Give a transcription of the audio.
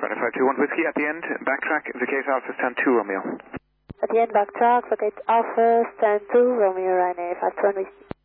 Ryanair 521 Whiskey at the end, backtrack, vacate Alpha, stand 2 Romeo. At the end, backtrack, vacate Alpha, stand 2 Romeo, Ryanair 521 Whiskey.